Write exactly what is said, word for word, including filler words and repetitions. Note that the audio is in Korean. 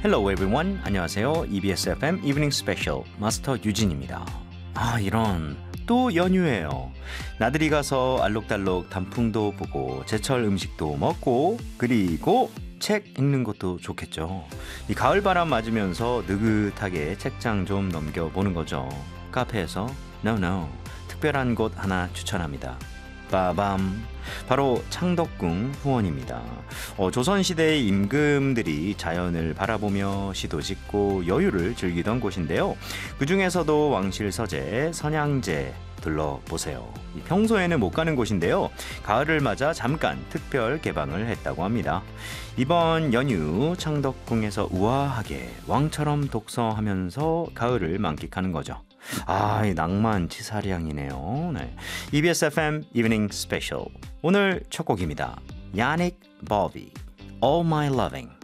Hello everyone. 안녕하세요. 이비에스 에프엠 Evening Special 마스터 유진입니다. 아 이런 또 연휴예요. 나들이 가서 알록달록 단풍도 보고 제철 음식도 먹고 그리고 책 읽는 것도 좋겠죠. 이 가을바람 맞으면서 느긋하게 책장 좀 넘겨보는 거죠. 카페에서 No No 특별한 곳 하나 추천합니다. 빠밤 바로 창덕궁 후원입니다. 어, 조선시대의 임금들이 자연을 바라보며 시도 짓고 여유를 즐기던 곳인데요. 그 중에서도 왕실 서재 선양제 둘러보세요. 평소에는 못 가는 곳인데요. 가을을 맞아 잠깐 특별 개방을 했다고 합니다. 이번 연휴 창덕궁에서 우아하게 왕처럼 독서하면서 가을을 만끽하는 거죠. 아, 이 낭만 치사량이네요. 네. 이비에스 에프엠 Evening Special 오늘 첫 곡입니다. 야닉 버비 All My Loving.